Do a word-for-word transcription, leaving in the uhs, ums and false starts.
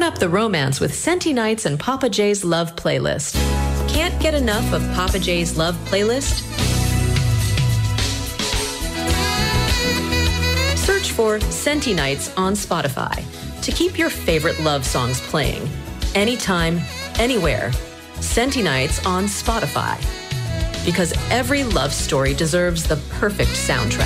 up the romance with Senti Nights and Papa J's Love Playlist. Can't get enough of Papa J's Love Playlist? Search for Senti Nights on Spotify to keep your favorite love songs playing. Anytime, anywhere. Senti Nights on Spotify. Because every love story deserves the perfect soundtrack.